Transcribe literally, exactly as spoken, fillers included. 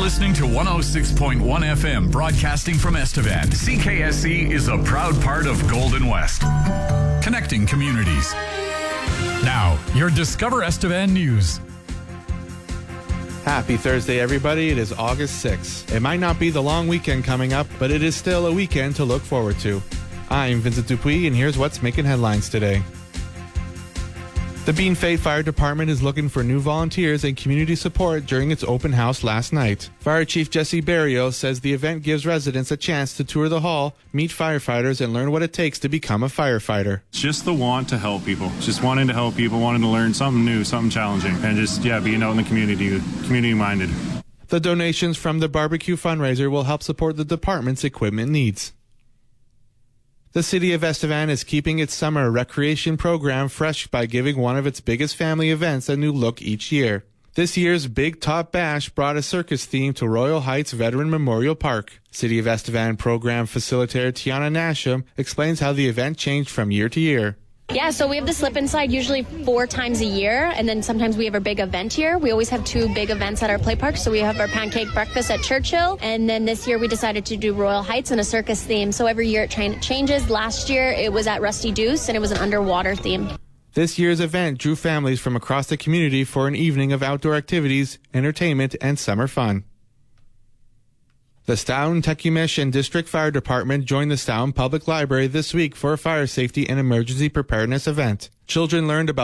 listening to one oh six point one F M, broadcasting from Estevan. C K S E is a proud part of Golden West, connecting communities. Now, your Discover Estevan news. Happy Thursday, everybody. It is August sixth. It might not be the long weekend coming up, but it is still a weekend to look forward to. I'm Vincent Dupuis, and here's what's making headlines today. The Bean Fate Fire Department is looking for new volunteers and community support during its open house last night. Fire Chief Jesse Barrios says the event gives residents a chance to tour the hall, meet firefighters, and learn what it takes to become a firefighter. Just the want to help people, just wanting to help people, wanting to learn something new, something challenging, and just, yeah, being out in the community, community-minded. The donations from the barbecue fundraiser will help support the department's equipment needs. The city of Estevan is keeping its summer recreation program fresh by giving one of its biggest family events a new look each year. This year's Big Top Bash brought a circus theme to Royal Heights Veteran Memorial Park. City of Estevan program facilitator Tiana Nasham explains how the event changed from year to year. Yeah, so we have the slip inside usually four times a year, and then sometimes we have our big event here. We always have two big events at our play park. So we have our pancake breakfast at Churchill, and then this year we decided to do Royal Heights and a circus theme. So every year it tra- changes. Last year it was at Rusty Deuce, and it was an underwater theme. This year's event drew families from across the community for an evening of outdoor activities, entertainment, and summer fun. The Stoughton, Tequimish, and District Fire Department joined the Stoughton Public Library this week for a fire safety and emergency preparedness event. Children learned about